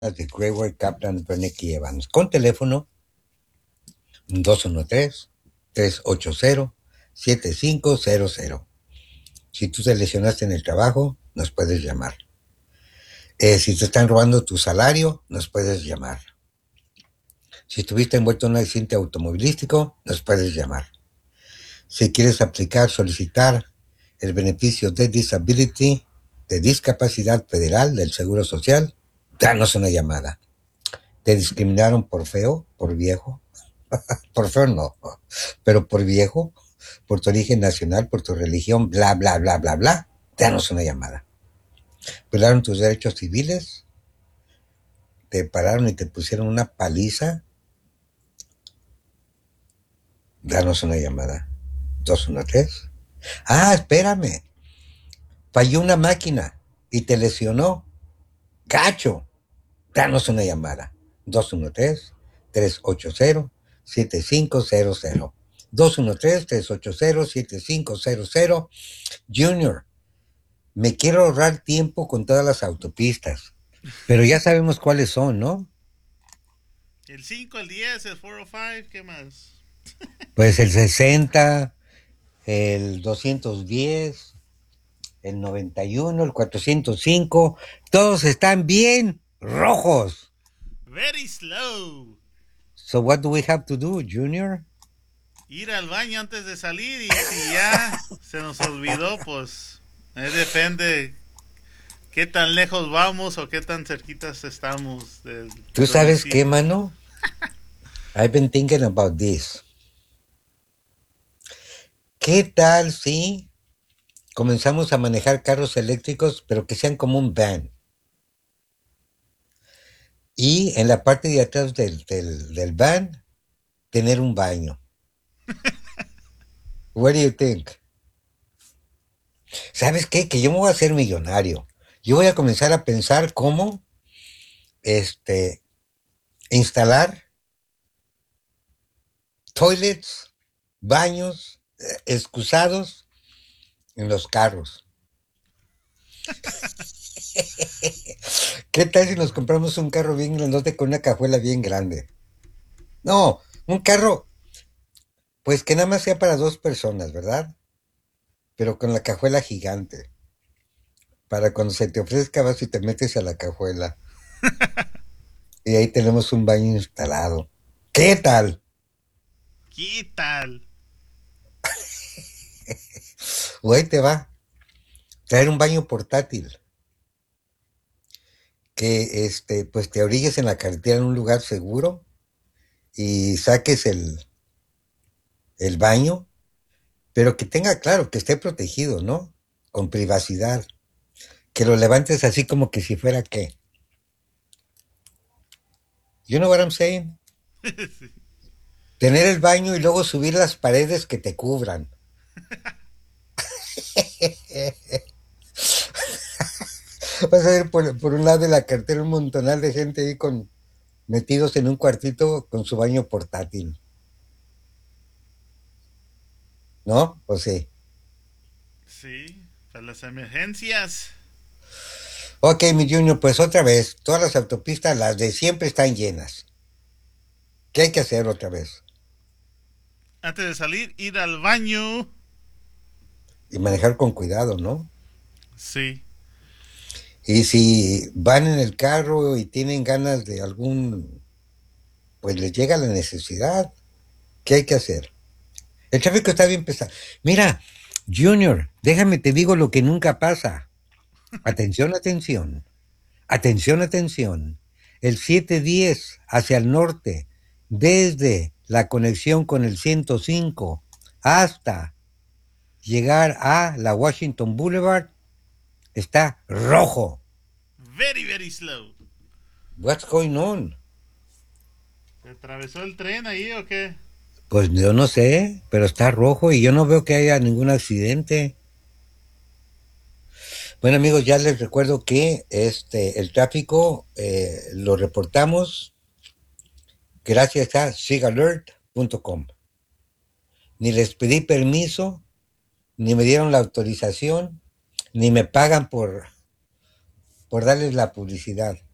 de Greyway Kaplan, Bernanke y Evans, con teléfono 213-380-7500. Si tú te lesionaste en el trabajo, nos puedes llamar. Si te están robando tu salario, nos puedes llamar. Si estuviste envuelto en un accidente automovilístico, nos puedes llamar. Si quieres solicitar el beneficio de disability, de discapacidad federal del Seguro Social, danos una llamada. ¿Te discriminaron por feo, por viejo? Por feo no, pero por viejo, por tu origen nacional, por tu religión, bla, bla, bla, bla, bla, danos una llamada. Violaron tus derechos civiles, te pararon y te pusieron una paliza, danos una llamada. 213. Ah, espérame, falló una máquina y te lesionó. Gacho, danos una llamada. 213-380-7500. 213-380-7500. Junior, me quiero ahorrar tiempo con todas las autopistas, pero ya sabemos cuáles son, ¿no? El 5, el 10, el 405, ¿qué más? Pues el 60, el 210, el 91, el 405, todos están bien rojos. Very slow. So what do we have to do, Junior? Ir al baño antes de salir y si ya se nos olvidó, pues depende qué tan lejos vamos o qué tan cerquitas estamos del ¿Tú sabes qué, domicilio. mano? I've been thinking about this. ¿Qué tal si comenzamos a manejar carros eléctricos, pero que sean como un van? Y en la parte de atrás del van, tener un baño. What do you think? ¿Sabes qué? Que yo me voy a hacer millonario. Yo voy a comenzar a pensar cómo este, instalar toilets, baños, excusados en los carros. ¿Qué tal si nos compramos un carro bien grandote con una cajuela bien grande? No, un carro, pues que nada más sea para dos personas, ¿verdad? Pero con la cajuela gigante. Para cuando se te ofrezca vas y te metes a la cajuela. Y ahí tenemos un baño instalado. ¿Qué tal? ¿Qué tal? O ahí te va. Traer un baño portátil. Que pues te orilles en la carretera en un lugar seguro y saques el baño, pero que tenga claro, que esté protegido, ¿no? Con privacidad. Que lo levantes así como que si fuera qué. You know what I'm saying? Tener el baño y luego subir las paredes que te cubran. Vas a ver por un lado de la carretera un montonal de gente ahí metidos en un cuartito con su baño portátil. ¿No? O sí. Sí, para las emergencias. Ok, mi Junior, pues otra vez, todas las autopistas, las de siempre están llenas. ¿Qué hay que hacer otra vez? Antes de salir, ir al baño. Y manejar con cuidado, ¿no? Sí. Y si van en el carro y tienen ganas de pues les llega la necesidad, ¿qué hay que hacer? El tráfico está bien pesado. Mira, Junior, déjame te digo lo que nunca pasa. Atención, atención. Atención, atención. El 710 hacia el norte, desde la conexión con el 105 hasta llegar a la Washington Boulevard, está rojo. Very, very slow. What's going on? ¿Se atravesó el tren ahí o qué? Pues yo no sé, pero está rojo y yo no veo que haya ningún accidente. Bueno amigos, ya les recuerdo que el tráfico lo reportamos gracias a sigalert.com. Ni les pedí permiso, ni me dieron la autorización, ni me pagan por darles la publicidad.